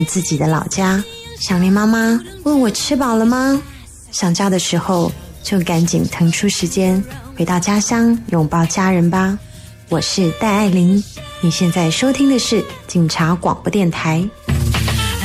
自己的老家。想念妈妈问我吃饱了吗？想家的时候就赶紧腾出时间回到家乡拥抱家人吧。我是戴爱玲，你现在收听的是警察广播电台。